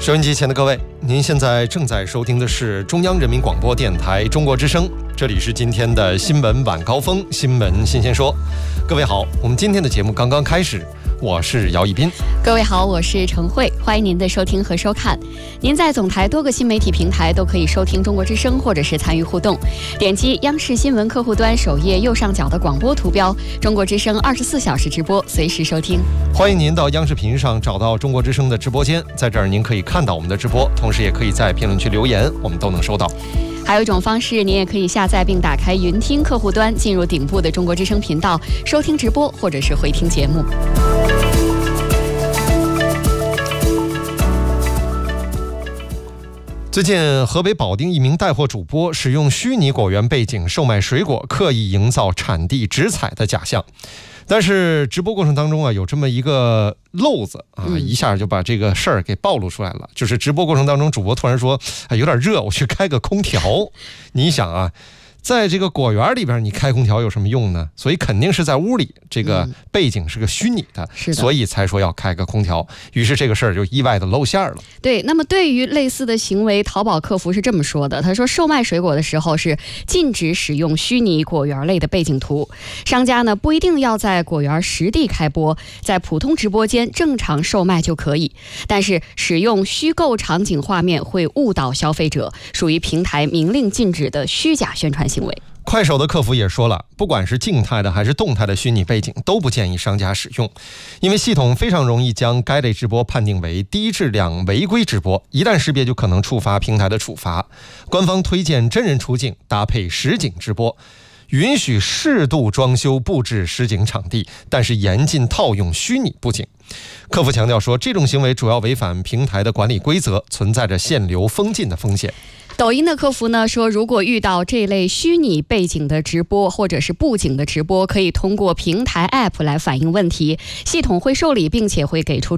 收音机前的各位，您现在正在收听的是中央人民广播电台中国之声，这里是今天的新闻晚高峰，新闻新鲜说。各位好，我们今天的节目刚刚开始，我是姚一斌。 各位好，我是程慧，欢迎您的收听和收看。您在总台多个新媒体平台都可以收听中国之声，或者是参与互动。点击央视新闻客户端首页右上角的广播图标，中国之声24小时直播，随时收听。 欢迎您到央视频上找到中国之声的直播间，在这儿您可以看到我们的直播，同时也可以在评论区留言，我们都能收到。 还有一种方式，您也可以下载并打开云听客户端，进入顶部的中国之声频道，收听直播或者是回听节目。 最近，河北保定一名带货主播使用虚拟果园背景售卖水果，刻意营造产地直采的假象。但是直播过程当中有这么一个漏子一下就把这个事儿给暴露出来了。就是直播过程当中，主播突然说有点热，我去开个空调。你想在这个果园里边，你开空调有什么用呢？所以肯定是在屋里，这个背景是个虚拟的，所以才说要开个空调。于是这个事儿就意外的露馅了。 对，那么对于类似的行为，淘宝客服是这么说的，他说售卖水果的时候是禁止使用虚拟果园类的背景图，商家呢不一定要在果园实地开播，在普通直播间正常售卖就可以，但是使用虚构场景画面会误导消费者，属于平台明令禁止的虚假宣传行为。 快手的客服也说了，不管是静态的还是动态的虚拟背景都不建议商家使用，因为系统非常容易将该类直播判定为低质量违规直播，一旦识别就可能触发平台的处罚。官方推荐真人出镜搭配实景直播，允许适度装修布置实景场地，但是严禁套用虚拟布景。客服强调说，这种行为主要违反平台的管理规则，存在着限流封禁的风险。 抖音的客服呢说，如果遇到这类虚拟背景的直播或者是布景的直播，可以通过平台 App 来反映问题，系统会受理并且会给出